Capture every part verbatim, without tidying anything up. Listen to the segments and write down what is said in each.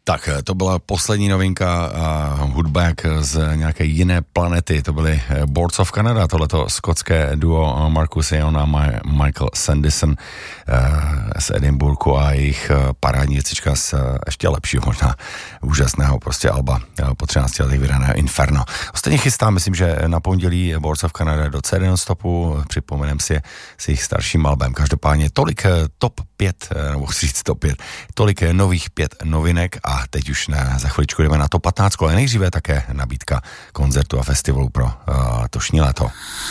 Tak, to byla poslední novinka a hudba jak z nějaké jiné planety. To byly Boards of Canada, tohleto skotské duo Marcus Eon a Michael Sandison z Edinburghu a jejich parádní věcička z ještě lepšího, možná úžasného prostě alba po třinácti letech vydaného Inferno. Ostatně chystám, myslím, že na pondělí Boards of Canada do C D non-stopu, připomenem si s jejich starším albem. Každopádně tolik top pět, nebo chci říct top pět, tolik nových pět novinek a teď už ne, za chviličku jdeme na top patnáct, ale nejdříve také nabídka koncertu a festivalu pro uh, letošní léto.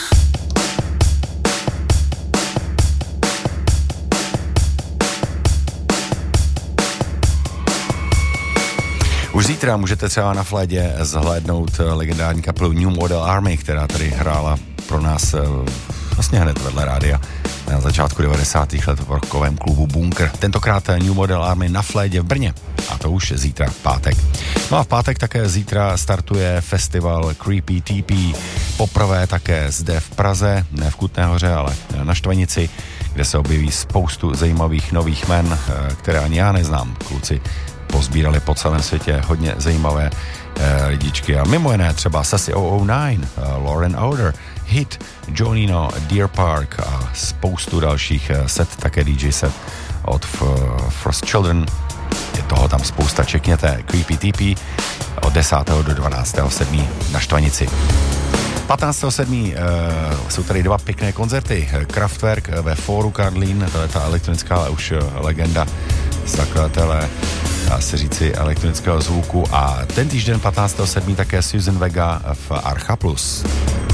Už zítra můžete třeba na Flédě zhlédnout legendární kapelu New Model Army, která tady hrála pro nás vlastně hned vedle rádia na začátku devadesátých let v rockovém klubu Bunker. Tentokrát New Model Army na Flédě v Brně a to už zítra v pátek. No a v pátek také zítra startuje festival Creepy T P. Poprvé také zde v Praze, ne v Kutné Hoře, ale na Štvanici, kde se objeví spoustu zajímavých nových men, které ani já neznám. Kluci pozbírali po celém světě hodně zajímavé eh, lidičky a mimo jiné třeba Sassy O O nine, eh, Lauren Oder, Hit, Jonino, Deer Park a spoustu dalších eh, set, také D J set od F- Frost Children. Je toho tam spousta, čekněte Creepy T P od desátého do dvanáctého sedmého na Štvanici. patnáctého sedmého Uh, jsou tady dva pěkné koncerty. Kraftwerk ve Fóru Karlín, to je ta elektronická, ale už legenda, zakladatele, dá se říci, elektronického zvuku, a ten týžden patnáctého sedmého také Susan Vega v Archa Plus.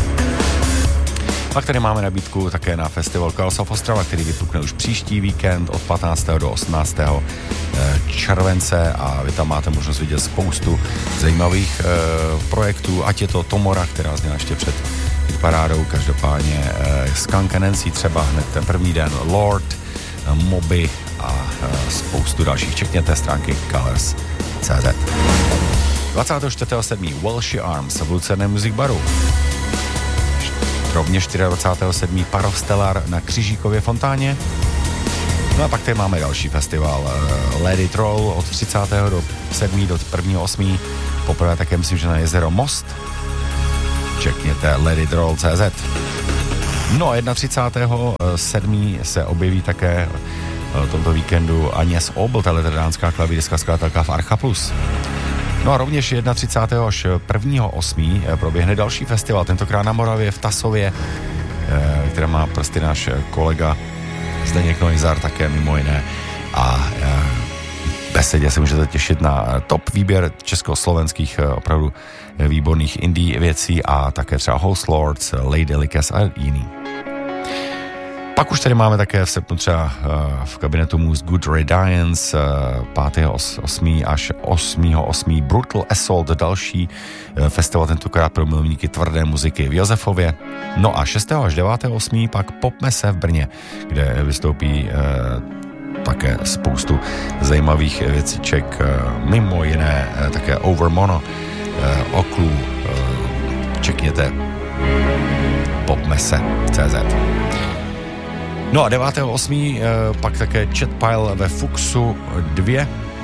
Pak tady máme nabídku také na festival Colors of Ostrava, který vypukne už příští víkend od patnáctého do osmnáctého července a vy tam máte možnost vidět spoustu zajímavých uh, projektů, ať je to Tomora, která zněla ještě před parádou, každopádně uh, Skunk Nancy třeba hned ten první den, Lord, uh, Moby a uh, spoustu dalších, čekněte stránky colors tečka cé zet. dvacátého čtvrtého sedmého Welsh Arms v Lucerne Music Baru. Rovněž dvacátého čtvrtého sedmého Parov Stellar na Křižíkově fontáně. No a pak tady máme další festival uh, Let It Roll od třicátého sedmého do prvního osmého Poprvé také myslím, že na jezero Most. Čekněte let it roll tečka cé zet. No a třicátého prvního sedmého se objeví také uh, tomto víkendu Agnes Obl, teledánská klavíristka skladatelka v Archa Plus. No a rovněž třicátého prvního až prvního osmého proběhne další festival, tentokrát na Moravě v Tasově, uh, která má prsty náš kolega Zdeněk Neuizar také mimo jiné a v besedě se můžete těšit na top výběr československých opravdu výborných indie věcí a také třeba Host Lords, Lady Delicacies a jiný. Pak už tady máme také v srpnu třeba v kabinetu Moose Good Riddance, pátého osmého až osmého osmého Brutal Assault, další festival tentokrát pro milovníky tvrdé muziky v Josefově. No a šestého až devátého osmého pak Pop Messe v Brně, kde vystoupí eh, také spoustu zajímavých věciček, eh, mimo jiné eh, také Over Mono, eh, Oklu, eh, čekněte Pop Messe tečka cé zet. No a devátého osmého Eh, pak také Chet Pile ve Fuxu dva. Eh,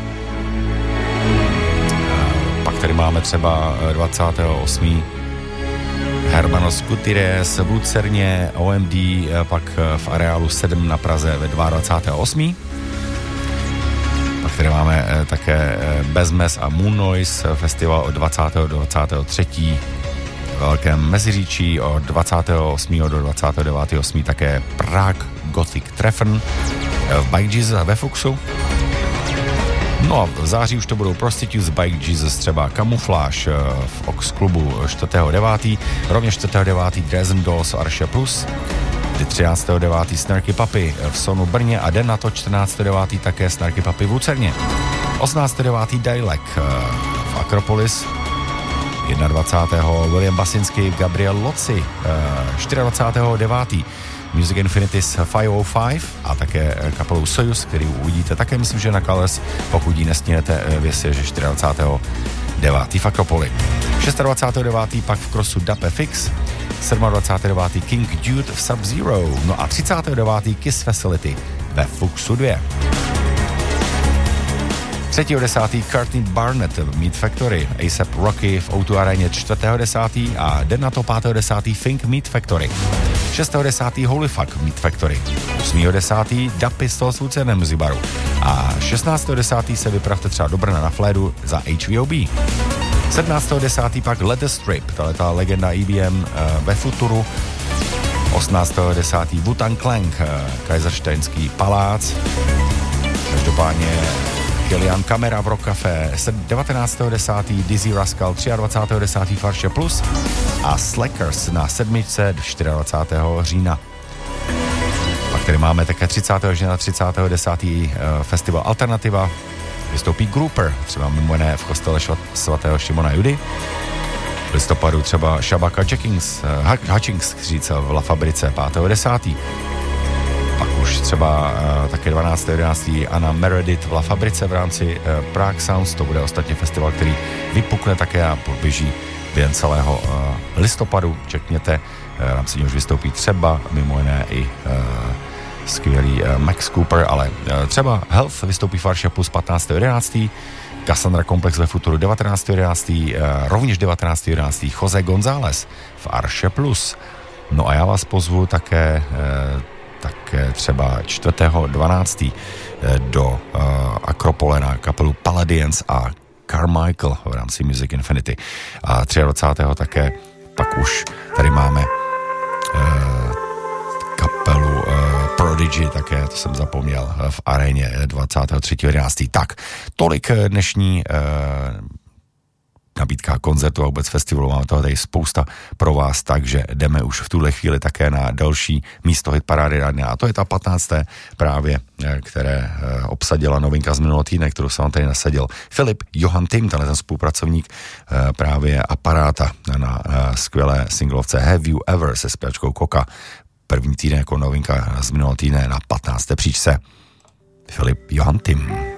pak tady máme třeba dvacátého osmého Hermanos Gutierrez v Lucerně, O M D, eh, pak v areálu sedm na Praze ve dvacátého druhého osmého Pak tady máme eh, také eh, Bezmes a Moon Noise festival od dvacátého do dvacátého třetího Velkém Meziříčí od dvacátého osmého do dvacátého devátého osmého také Prague Gothic Treffen v Bike Jesus ve Fuxu. No a v září už to budou Prostitutes, Bike Jesus, třeba Camouflage v Ox klubu čtvrtého devátého Rovněž čtvrtého devátého Dresden Dolls v Arše Plus. třináctého devátého Snarky Puppy v Sonu Brně a den na to čtrnáctého devátého také Snarky Puppy v Lucerně. osmnáctého devátého Dialek v Akropolis. dvacátého prvního William Basinski v Gabriel Loci. dvacátého čtvrtého devátého Music Infinities pět set pět a také kapelou Soyuz, který uvidíte také, myslím, že na Colors, pokud ji nestíhnete, věsě, že dvacátého čtvrtého devátého v Akropoli. dvacátého šestého devátého pak v Crossu Dub F X, dvacátého sedmého devátého King Dude v Sub-Zero, no a třicátého devátého Kiss Facility ve Fuxu dva. třetího desátého Courtney Barnett v Meat Factory, A$ej ép Rocky v ó dva aréně čtvrtého desátého a den na to pátého desátého Think Meat Factory. šestého desátého Holy Fuck Meat Factory. osmého desátého Da Pistols v Lucernem Music Baru. A šestnáctého desátého se vypravte třeba do Brna na Flédu za H V O B. sedmnáctého desátého pak Let the Strip, tato legenda E B M uh, ve Futuru. osmnáctého desátého Wu-Tang Clan, uh, Kaisersteinský palác. Každopádně Kilian Kamera v Rock Café, devatenáctého desátého Dizzy Rascal, dvacátého třetího desátého Farše Plus a Slackers na sedmičce dvacátého čtvrtého října. Pak tady máme také třicátého října, třicátého desátého festival Alternativa, vystoupí Grouper, třeba mimo jiné v kostele svatého Šimona Judy. V listopadu třeba Shabaka Hutchings, Hutchings říct v La Fabrice pátého desátého Pak už třeba uh, také dvanáctého jedenáctého Anna Meredith v La Fabrice v rámci uh, Prague Sounds, to bude ostatně festival, který vypukne také a poběží během celého uh, listopadu, čekněte, uh, v rámci něj už vystoupí třeba mimo jiné i uh, skvělý uh, Max Cooper, ale uh, třeba Health vystoupí v Arše Plus patnáctého jedenáctého Cassandra Komplex ve Futuru devatenáctého jedenáctého Uh, rovněž devatenáctého jedenáctého Jose González v Arše Plus. No a já vás pozvu také uh, tak třeba čtvrtého dvanáctého do uh, Akropole na kapelu Palladians a Carmichael v rámci Music Infinity. A dvacátého třetího také pak už tady máme uh, kapelu uh, Prodigy, také to jsem zapomněl, v aréně dvacátého třetího jedenáctého Tak, tolik dnešní uh, nabídka koncertu a vůbec festivalu. Máme toho tady spousta pro vás, takže jdeme už v tuhle chvíli také na další místo hitparády rádia. A to je ta patnácté právě, které obsadila novinka z minulého týdne, kterou jsem vám tady nasadil. Filip Johan Tim, tenhle ten spolupracovník právě Aparáta na skvělé singlovce Have You Ever se zpěvačkou Koka. První týden jako novinka z minulého týdne na patnácté příčce. Filip Johan Tim.